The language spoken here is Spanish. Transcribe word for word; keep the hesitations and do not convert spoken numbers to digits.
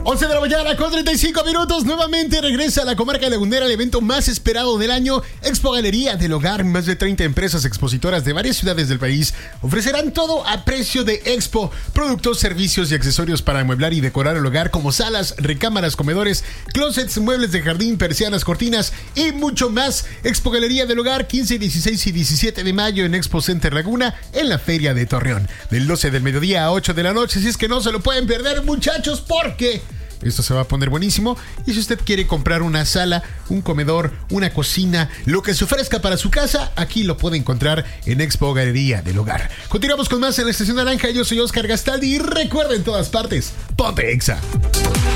once de la mañana con treinta y cinco minutos. Nuevamente regresa a la comarca lagunera el evento más esperado del año, Expo Galería del Hogar. Más de treinta empresas expositoras de varias ciudades del país ofrecerán todo a precio de expo. Productos, servicios y accesorios para amueblar y decorar el hogar, como salas, recámaras, comedores, closets, muebles de jardín, persianas, cortinas y mucho más. Expo Galería del Hogar, quince, dieciséis y diecisiete de mayo en Expo Center Laguna, en la Feria de Torreón. Del doce del mediodía a ocho de la noche. Si es que no se lo pueden perder, muchachos, porque esto se va a poner buenísimo. Y si usted quiere comprar una sala, un comedor, una cocina, lo que se ofrezca para su casa, aquí lo puede encontrar en Expo Galería del Hogar. Continuamos con más en la Estación Naranja. Yo soy Oscar Gastaldi y recuerda, en todas partes, ponte Exa.